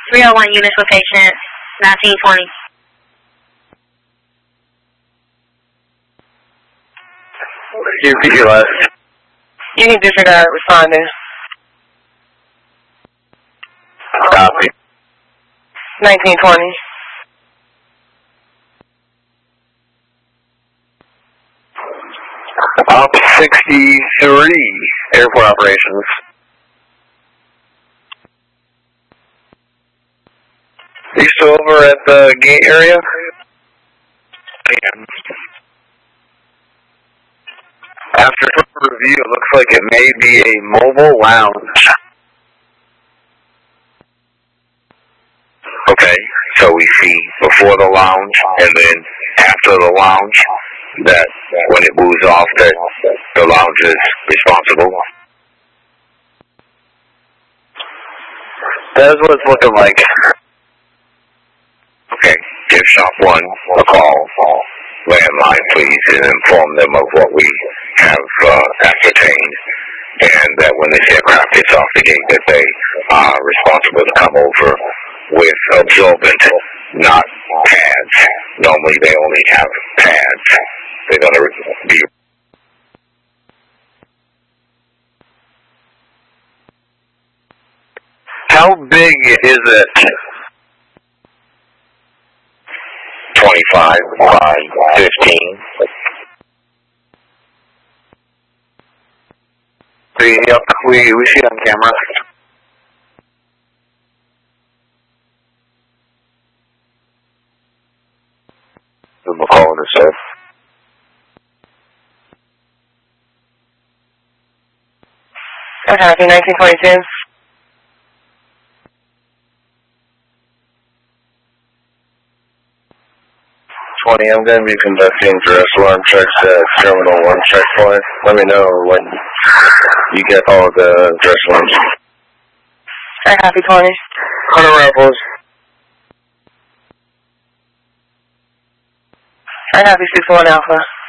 301 units with patient 1920. Can you repeat your last? You need disregard responding. Copy. 1920. Op 63, airport operations. Are you still over at the gate area? Yeah. After further review, it looks like it may be a mobile lounge. Okay, so we see before the lounge and then after the lounge that when it moves off that the lounge is responsible. That's what it's looking like. Okay, give Shop 1 a call, landline please, and inform them of what we have ascertained, and that when this aircraft gets off the gate that they are responsible to come over with absorbent, not pads. Normally they only have pads. They're going to be... How big is it? 25 by 15. Yep, we see it on camera. The McCall itself. Okay, 1922. I'm going to be conducting dress alarm checks at Terminal 1 checkpoint. Let me know when you get all the dress alarms. I copy 20. Hunter Rifles. I copy 61 Alpha.